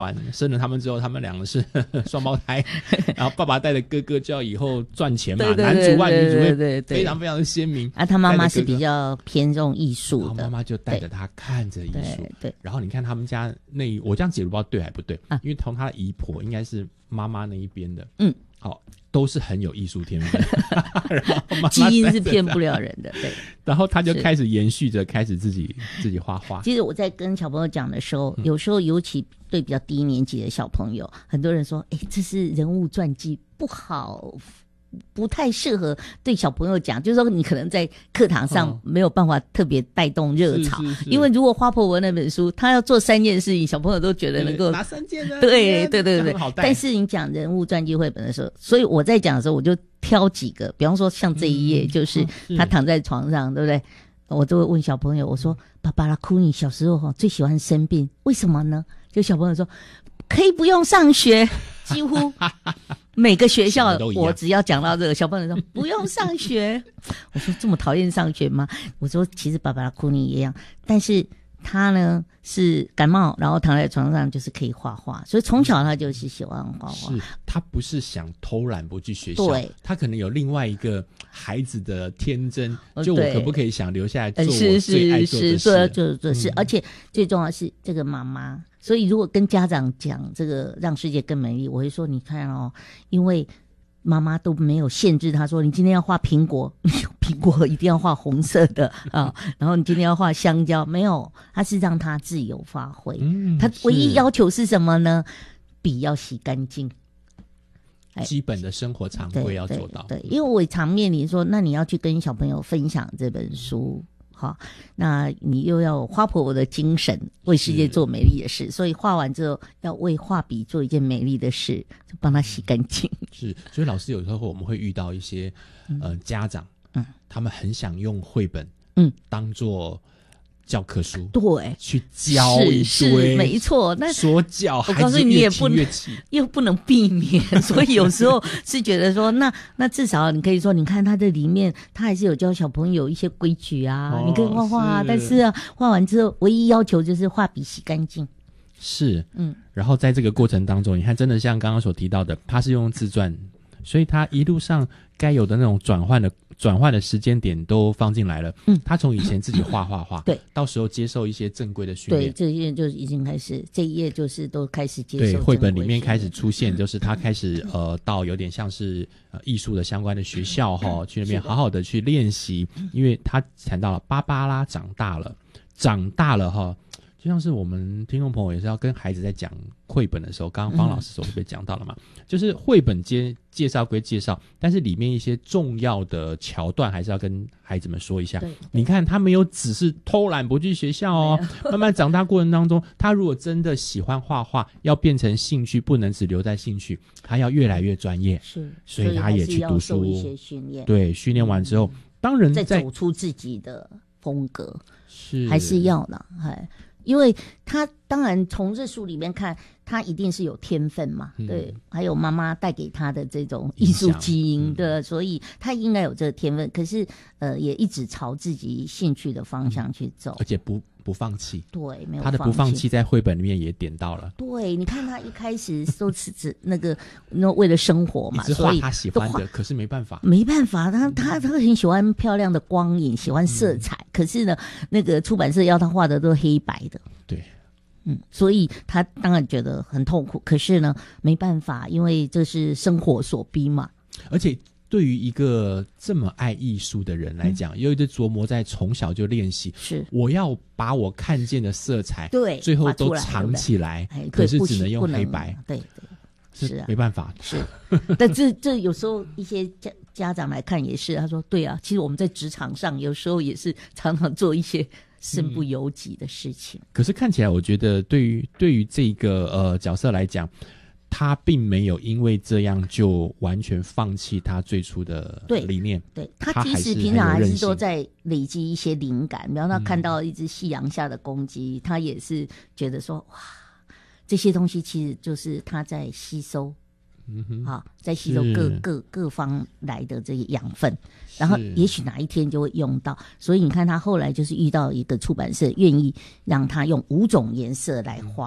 生了他们之后，他们两个是双胞胎，然后爸爸带着哥哥就要以后赚钱嘛，男主外女主会非常非常的鲜明。 他妈妈是比较偏重艺术的， 然后妈妈就带着他看着艺术。 对， 然后你看他们家我这样解读不知道对还不对，因为从他的姨婆应该是妈妈那一边的，好，都是很有艺术天分，然后妈妈基因是骗不了人的，对。 然后他就开始延续着，开始自己画画。 其实我在跟小朋友讲的时候，有时候尤其对比较低年级的小朋友，很多人说：“这是人物传记，不好。”不太适合对小朋友讲，就是说你可能在课堂上没有办法特别带动热潮，因为如果花婆婆那本书，他要做3件事情，小朋友都觉得能够哪3件呢？ 对。但是你讲人物传记绘本的时候，所以我在讲的时候，我就挑几个，比方说像这一页，就是他躺在床上，对不对？我都会问小朋友，我说：“芭芭拉库尼小时候最喜欢生病，为什么呢？”就小朋友说：“可以不用上学。”几乎每个学校，我只要讲到这个，小朋友说不用上学。我说这么讨厌上学吗？我说其实芭芭拉库尼一样，但是他呢是感冒，然后躺在床上就是可以画画，所以从小他就是喜欢画画。 是他不是想偷懒不去学校， 对， 他可能有另外一个孩子的天真，就我可不可以想留下来做我最爱做的事？ 是，而且最重要的是这个妈妈。所以如果跟家长讲这个让世界更美丽，我会说你看哦，因为妈妈都没有限制他说你今天要画苹果，苹果一定要画红色的啊，然后你今天要画香蕉，没有，他是让他自由发挥。他唯一要求是什么呢？笔要洗干净。 基本的生活常规要做到。 对，因为我常面临说，那你要去跟小朋友分享这本书。好，那你又要有花婆婆的精神，为世界做美丽的事，所以画完之后要为画笔做一件美丽的事，就帮他洗干净。 是，所以老师有时候我们会遇到一些家长，他们很想用绘本，当做教科书， 对， 去教一堆， 是没错。那说教， 我告诉你也不能，又不能避免，所以有时候是觉得说，那至少你可以说，你看它这里面，它还是有教小朋友一些规矩啊，你可以画画啊，但是画完之后，唯一要求就是画笔洗干净。 是，然后在这个过程当中，你看，真的像刚刚所提到的，他是用自传，所以他一路上该有的那种转换的时间点都放进来了。他从以前自己画，对，到时候接受一些正规的训练， 对，这一页就已经开始，这一页就是都开始接受。 对，绘本里面开始出现，就是他开始到有点像是艺术的相关的学校去那边好好的去练习，因为他谈到了芭芭拉长大了就像是我们听众朋友也是要跟孩子在讲绘本的时候，刚刚方老师所被讲到了嘛，就是绘本介绍归介绍，但是里面一些重要的桥段还是要跟孩子们说一下。你看他没有只是偷懒不去学校慢慢长大过程当中，他如果真的喜欢画画，要变成兴趣，不能只留在兴趣，他要越来越专业。是，所以他也去读书， 一些训练。 对，训练完之后，当然再走出自己的风格， 是还是要呢？因为他当然从这书里面看，他一定是有天分嘛，对，还有妈妈带给他的这种艺术基因的，所以他应该有这个天分。可是也一直朝自己兴趣的方向去走， 而且不放弃。 对，没有他的不放弃在绘本里面也点到了。 对，你看他一开始都是指那为了生活嘛， 所以他喜欢的，可是没办法， 他很喜欢漂亮的光影，喜欢色彩，可是呢，那个出版社要他画的都是黑白的。 对。 所以他当然觉得很痛苦，可是呢，没办法，因为这是生活所逼嘛。 而且对于一个这么爱艺术的人来讲，有一直琢磨在从小就练习， 是我要把我看见的色彩， 对， 最后都藏起来，可是只能用黑白， 对，是啊， 没办法， 是。但这有时候一些家长来看也是，他说对啊，其实我们在职场上有时候也是常常做一些身不由己的事情。可是看起来我觉得对于这个角色来讲，他并没有因为这样就完全放弃他最初的理念。 对，他其实平常还是都在累积一些灵感，比方他看到一只夕阳下的公鸡，他也是觉得说哇，这些东西其实就是他在吸收。在吸收各方来的这些养分，然后也许哪一天就会用到。所以你看他后来就是遇到一个出版社愿意让他用5种颜色来画，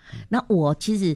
那我其实